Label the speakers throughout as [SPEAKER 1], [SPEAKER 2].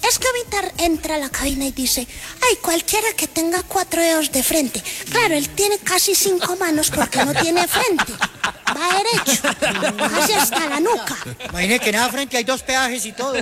[SPEAKER 1] Es que Vitar entra a la cabina y dice, ay, cualquiera que tenga 4 dedos de frente. Claro, él tiene casi 5 manos porque no tiene frente. Va derecho, casi hasta la nuca.
[SPEAKER 2] Imagínese que nada frente hay 2 peajes y todo.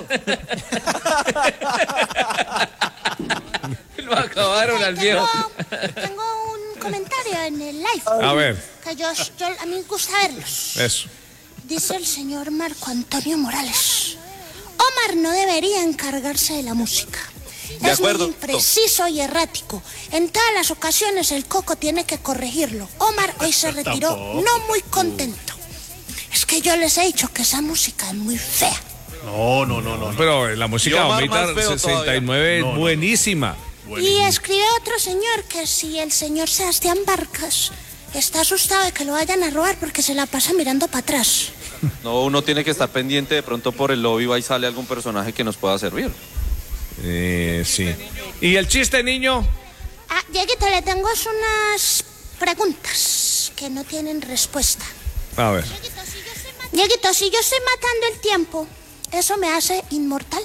[SPEAKER 3] Lo acabaron al viejo.
[SPEAKER 1] Tengo un comentario en el live.
[SPEAKER 4] A ver.
[SPEAKER 1] Que a mí me gusta verlos.
[SPEAKER 4] Eso.
[SPEAKER 1] Dice el señor Marco Antonio Morales. Omar no debería encargarse de la música. Es muy impreciso y errático. En todas las ocasiones el Coco tiene que corregirlo. Omar hoy se retiró no muy contento. Es que yo les he dicho que esa música es muy fea.
[SPEAKER 4] No. Pero la música de Omar 69 es buenísima.
[SPEAKER 1] Y escribe otro señor que si el señor Sebastián Vargas está asustado de que lo vayan a robar porque se la pasa mirando para atrás.
[SPEAKER 5] No, uno tiene que estar pendiente, de pronto por el lobby va y sale algún personaje que nos pueda servir.
[SPEAKER 4] Sí. ¿Y el chiste, niño?
[SPEAKER 1] Dieguito, le tengo unas preguntas que no tienen respuesta.
[SPEAKER 4] A ver.
[SPEAKER 1] Dieguito, si yo estoy matando el tiempo, ¿eso me hace inmortal?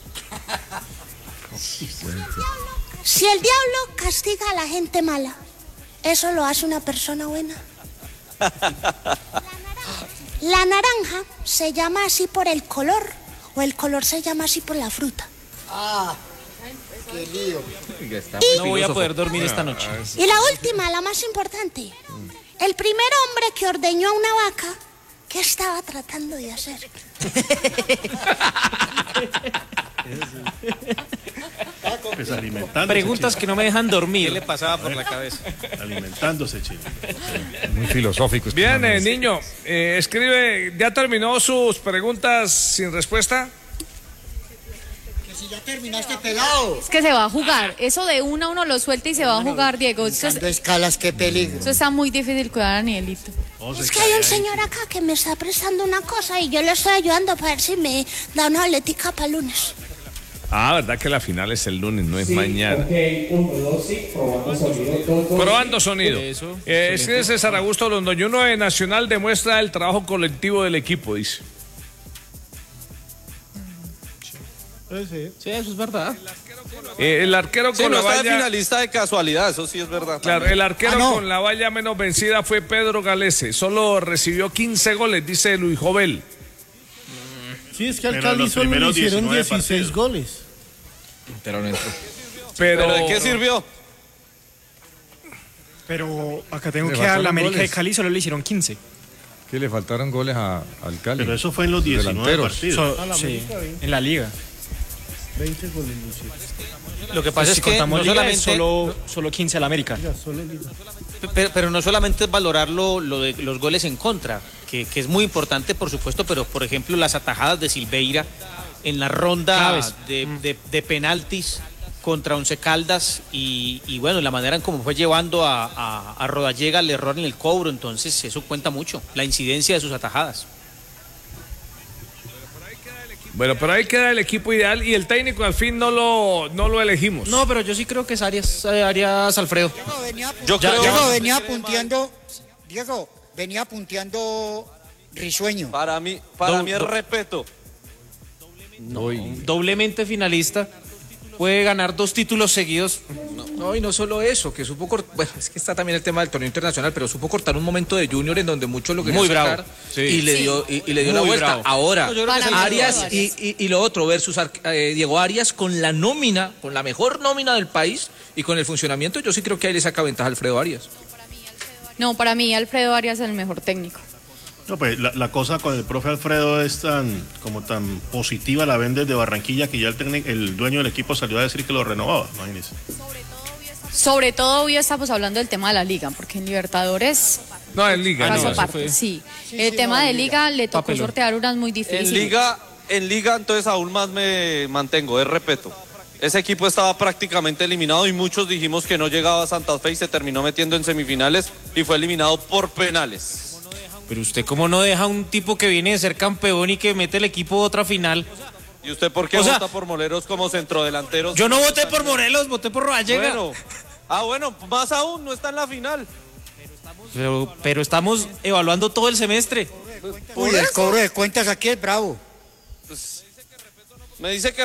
[SPEAKER 1] Si el diablo castiga a la gente mala, ¿eso lo hace una persona buena? ¿La naranja se llama así por el color o el color se llama así por la fruta?
[SPEAKER 2] Qué lío.
[SPEAKER 6] No voy a poder dormir esta noche.
[SPEAKER 1] Y la última, la más importante. El primer hombre que ordeñó a una vaca, ¿qué estaba tratando de hacer?
[SPEAKER 7] Pues alimentándose.
[SPEAKER 6] Preguntas que no me dejan dormir.
[SPEAKER 3] ¿Qué le pasaba por la cabeza?
[SPEAKER 7] Alimentándose, Chino.
[SPEAKER 4] Muy filosófico. Bien, niño, escribe, ¿ya terminó sus preguntas sin respuesta?
[SPEAKER 2] Que si ya terminaste pelado.
[SPEAKER 8] Es que se va a jugar. Eso de uno lo suelta y se va a jugar, Diego.
[SPEAKER 2] Dando escalas, qué peligro.
[SPEAKER 8] Eso está muy difícil cuidar a Danielito.
[SPEAKER 1] Es que hay un señor acá que me está prestando una cosa y yo le estoy ayudando para ver si me da una boletica para el lunes.
[SPEAKER 4] ¿Verdad que la final es el lunes, no es mañana?
[SPEAKER 9] Ok, 1, 2, sí, probando sonido.
[SPEAKER 4] Probando sonido. Escribe César Augusto Londoño, de Nacional demuestra el trabajo colectivo del equipo, dice.
[SPEAKER 6] Sí, eso es verdad.
[SPEAKER 4] El arquero con la
[SPEAKER 5] no está de
[SPEAKER 4] valla...
[SPEAKER 5] finalista de casualidad, eso sí es verdad.
[SPEAKER 4] Claro, el arquero con la valla menos vencida fue Pedro Galese. Solo recibió 15 goles, dice Luis Jovel.
[SPEAKER 7] Sí, es que al Cali solo le hicieron 16 goles.
[SPEAKER 3] Pero no entró.
[SPEAKER 5] ¿Pero de qué sirvió?
[SPEAKER 6] Pero acá tengo que a la América de Cali solo le hicieron 15.
[SPEAKER 4] Que le faltaron goles al Cali.
[SPEAKER 7] Pero eso fue en los 19 partidos.
[SPEAKER 6] Sí, en la liga.
[SPEAKER 7] 20 goles, Lucio.
[SPEAKER 3] Lo que pasa es que
[SPEAKER 6] no
[SPEAKER 3] solamente
[SPEAKER 6] solo 15 al América.
[SPEAKER 3] pero no solamente es valorar lo de los goles en contra, que es muy importante, por supuesto, pero por ejemplo las atajadas de Silveira en la ronda de penaltis contra Once Caldas y bueno, la manera en cómo fue llevando a Rodallega al error en el cobro, entonces eso cuenta mucho, la incidencia de sus atajadas.
[SPEAKER 4] Bueno, pero ahí queda el equipo ideal y el técnico al fin no lo elegimos.
[SPEAKER 6] No, pero yo sí creo que es Arias Alfredo.
[SPEAKER 2] Diego venía punteando Risueño.
[SPEAKER 5] Para mí es respeto.
[SPEAKER 6] Doblemente finalista. Puede ganar 2 títulos seguidos.
[SPEAKER 3] No, y no solo eso, que supo bueno, es que está también el tema del torneo internacional, pero supo cortar un momento de Junior en donde muchos lo querían sacar y le dio la vuelta.
[SPEAKER 6] Bravo.
[SPEAKER 3] Ahora,
[SPEAKER 8] No,
[SPEAKER 3] Arias y lo otro versus Diego Arias con la nómina, con la mejor nómina del país y con el funcionamiento, yo sí creo que ahí le saca ventaja a Alfredo Arias.
[SPEAKER 8] No, para mí Alfredo Arias es el mejor técnico.
[SPEAKER 7] No, pues la cosa con el profe Alfredo es tan positiva, la ven desde Barranquilla, que ya el dueño del equipo salió a decir que lo renovaba, imagínese.
[SPEAKER 8] Sobre todo hoy estamos hablando del tema de la liga, porque en Libertadores...
[SPEAKER 4] No, en Liga.
[SPEAKER 8] Caso aparte, sí. El tema de Liga le tocó sortear unas muy difíciles.
[SPEAKER 5] En Liga entonces aún más me mantengo, es respeto. Ese equipo estaba prácticamente eliminado y muchos dijimos que no llegaba a Santa Fe y se terminó metiendo en semifinales y fue eliminado por penales.
[SPEAKER 6] Pero usted cómo no deja a un tipo que viene de ser campeón y que mete el equipo a otra final.
[SPEAKER 5] ¿Y usted por qué vota por Morelos como centrodelanteros?
[SPEAKER 6] Yo no voté por Morelos, voté por Rodallega.
[SPEAKER 5] Bueno, más aún, no está en la final.
[SPEAKER 6] Pero estamos evaluando todo el semestre.
[SPEAKER 2] Uy, el cobro de cuentas aquí es bravo.
[SPEAKER 5] Me dice que